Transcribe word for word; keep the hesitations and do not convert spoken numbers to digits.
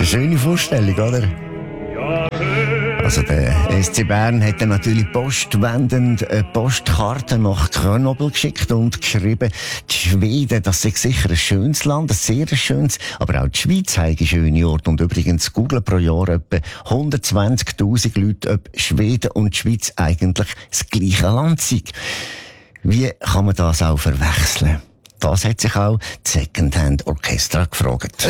schöne Vorstellung, oder? Also der S C Bern hat dann natürlich postwendend eine Postkarte nach Grenoble geschickt und geschrieben, die Schweden, das sei sicher ein schönes Land, ein sehr schönes, aber auch die Schweiz hat schöne Orte. Und übrigens googeln pro Jahr etwa hundertzwanzigtausend Leute, ob Schweden und die Schweiz eigentlich das gleiche Land sind. Wie kann man das auch verwechseln? Das hat sich auch die Secondhand Orchestra gefragt.